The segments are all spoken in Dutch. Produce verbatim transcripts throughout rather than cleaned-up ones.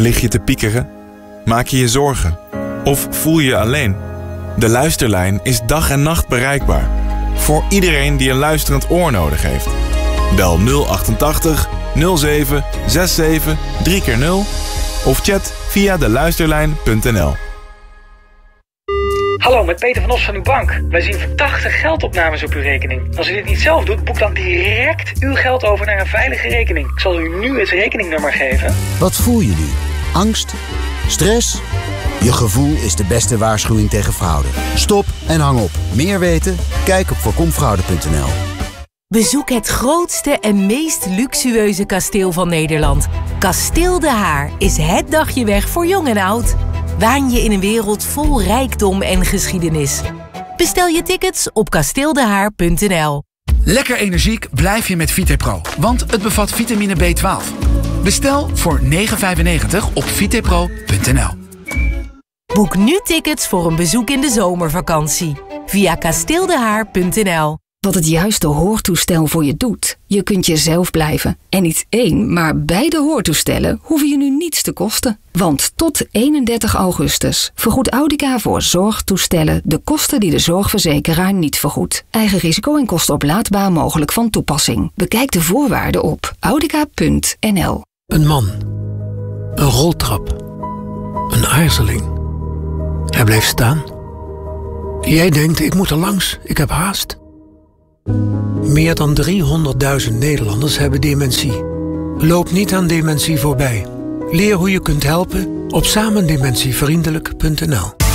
Lig je te piekeren? Maak je je zorgen? Of voel je je alleen? De Luisterlijn is dag en nacht bereikbaar. Voor iedereen die een luisterend oor nodig heeft. Bel nul achtentachtig nul zeven zevenenzestig drie keer nul of chat via de luisterlijn punt n l. Hallo, met Peter van Os van uw bank. Wij zien verdachte geldopnames op uw rekening. Als u dit niet zelf doet, boek dan direct uw geld over naar een veilige rekening. Ik zal u nu het rekeningnummer geven. Wat voel je nu? Angst? Stress? Je gevoel is de beste waarschuwing tegen fraude. Stop en hang op. Meer weten? Kijk op voorkomfraude punt n l. Bezoek het grootste en meest luxueuze kasteel van Nederland. Kasteel De Haar is het dagje weg voor jong en oud. Waan je in een wereld vol rijkdom en geschiedenis. Bestel je tickets op kasteel de haar punt n l. Lekker energiek blijf je met VitaPro, want het bevat vitamine B twaalf. Bestel voor negen vijfennegentig op vitapro punt n l. Boek nu tickets voor een bezoek in de zomervakantie via kasteel de haar punt n l. Wat het juiste hoortoestel voor je doet. Je kunt jezelf blijven. En niet één, maar beide hoortoestellen hoeven je nu niets te kosten. Want tot eenendertig augustus vergoedt Audica voor zorgtoestellen de kosten die de zorgverzekeraar niet vergoedt. Eigen risico en kosten oplaadbaar mogelijk van toepassing. Bekijk de voorwaarden op audica punt n l. Een man. Een roltrap. Een aarzeling. Hij blijft staan. Jij denkt, ik moet er langs, ik heb haast. Meer dan driehonderdduizend Nederlanders hebben dementie. Loop niet aan dementie voorbij. Leer hoe je kunt helpen op samendementievriendelijk punt n l.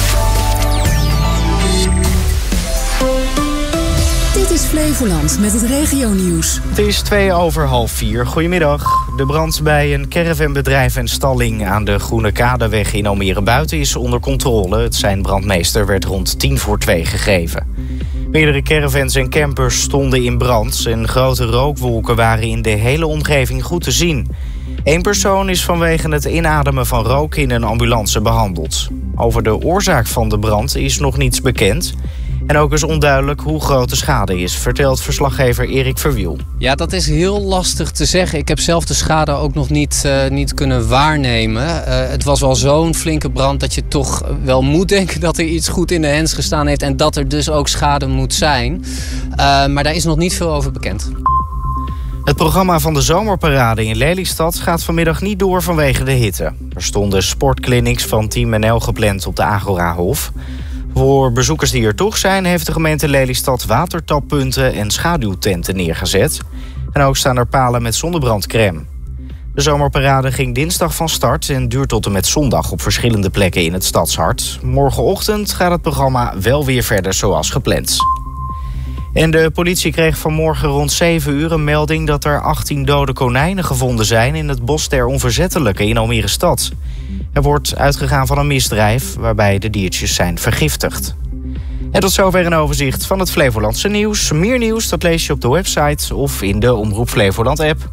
Dit is Flevoland met het regionieuws. Het is twee over half vier. Goedemiddag. De brand bij een caravanbedrijf en stalling aan de Groene Kadeweg in Almere Buiten is onder controle. Het sein brandmeester werd rond tien voor twee gegeven. Meerdere caravans en campers stonden in brand en grote rookwolken waren in de hele omgeving goed te zien. Eén persoon is vanwege het inademen van rook in een ambulance behandeld. Over de oorzaak van de brand is nog niets bekend. En ook is onduidelijk hoe groot de schade is, vertelt verslaggever Erik Verwiel. Ja, dat is heel lastig te zeggen. Ik heb zelf de schade ook nog niet, uh, niet kunnen waarnemen. Uh, het was wel zo'n flinke brand dat je toch wel moet denken dat er iets goed in de hens gestaan heeft en dat er dus ook schade moet zijn. Uh, maar daar is nog niet veel over bekend. Het programma van de zomerparade in Lelystad gaat vanmiddag niet door vanwege de hitte. Er stonden sportclinics van Team N L gepland op de Agorahof. Voor bezoekers die er toch zijn, heeft de gemeente Lelystad watertappunten en schaduwtenten neergezet. En ook staan er palen met zonnebrandcrème. De zomerparade ging dinsdag van start en duurt tot en met zondag op verschillende plekken in het stadshart. Morgenochtend gaat het programma wel weer verder zoals gepland. En de politie kreeg vanmorgen rond zeven uur een melding dat er achttien dode konijnen gevonden zijn in het Bos der Onverzettelijke in Almere Stad. Er wordt uitgegaan van een misdrijf waarbij de diertjes zijn vergiftigd. En tot zover een overzicht van het Flevolandse nieuws. Meer nieuws dat lees je op de website of in de Omroep Flevoland app.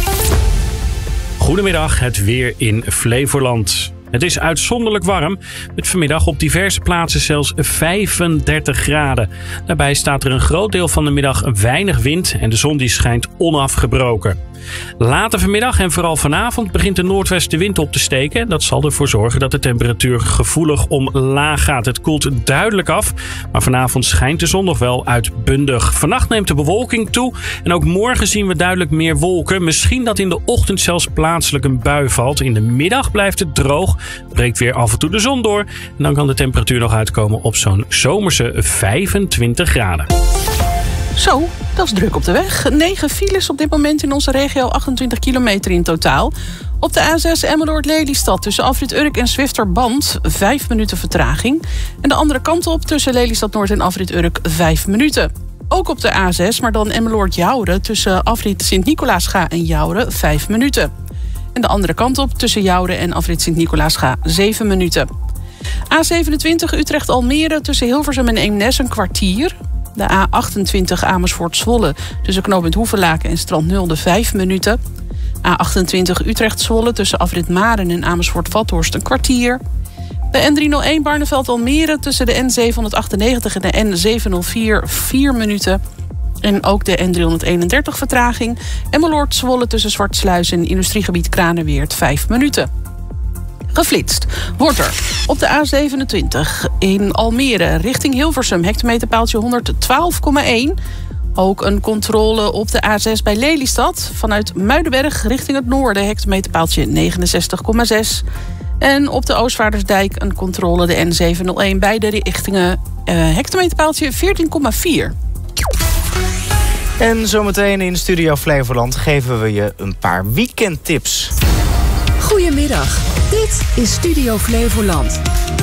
Goedemiddag, het weer in Flevoland. Het is uitzonderlijk warm, met vanmiddag op diverse plaatsen zelfs vijfendertig graden. Daarbij staat er een groot deel van de middag weinig wind en de zon die schijnt onafgebroken. Later vanmiddag en vooral vanavond begint de noordwestenwind op te steken. Dat zal ervoor zorgen dat de temperatuur gevoelig omlaag gaat. Het koelt duidelijk af, maar vanavond schijnt de zon nog wel uitbundig. Vannacht neemt de bewolking toe en ook morgen zien we duidelijk meer wolken. Misschien dat in de ochtend zelfs plaatselijk een bui valt. In de middag blijft het droog, breekt weer af en toe de zon door. En dan kan de temperatuur nog uitkomen op zo'n zomerse vijfentwintig graden. Zo, dat is druk op de weg. negen files op dit moment in onze regio, achtentwintig kilometer in totaal. Op de A zes Emmeloord-Lelystad tussen Afrit Urk en Zwifterband vijf minuten vertraging. En de andere kant op tussen Lelystad-Noord en Afrit Urk vijf minuten. Ook op de A zes, maar dan Emmeloord-Jouren tussen Afrit Sint-Nicolaasga en Jouren vijf minuten. En de andere kant op tussen Jouren en Afrit Sint-Nicolaasga zeven minuten. A zevenentwintig Utrecht-Almere tussen Hilversum en Eemnes een kwartier. De A achtentwintig Amersfoort-Zwolle tussen knooppunt Hoevelaken en Strand Nulde vijf minuten. A achtentwintig Utrecht-Zwolle tussen Afrit Maren en Amersfoort-Vathorst een kwartier. De N driehonderdéén Barneveld-Almere tussen de N zevenhonderdachtennegentig en de N zevenhonderdvier vier minuten. En ook de N driehonderdeenendertig vertraging. Emmeloord-Zwolle tussen Zwartsluis en industriegebied Kranenweert vijf minuten. geflitst. Wordt er op de A zevenentwintig in Almere richting Hilversum hectometerpaaltje honderdtwaalf komma één. Ook een controle op de A zes bij Lelystad. Vanuit Muidenberg richting het noorden hectometerpaaltje negenenzestig komma zes. En op de Oostvaardersdijk een controle de N zevenhonderdéén. Beide richtingen uh, hectometerpaaltje veertien komma vier. En zometeen in Studio Flevoland geven we je een paar weekendtips. Goedemiddag, dit is Studio Flevoland.